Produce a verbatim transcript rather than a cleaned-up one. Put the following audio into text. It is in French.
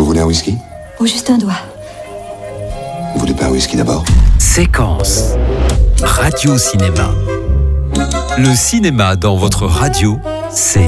voulez un whisky? Oh, juste un doigt. Vous voulez pas un whisky d'abord? Séquence. Radio Cinéma. Le cinéma dans votre radio, c'est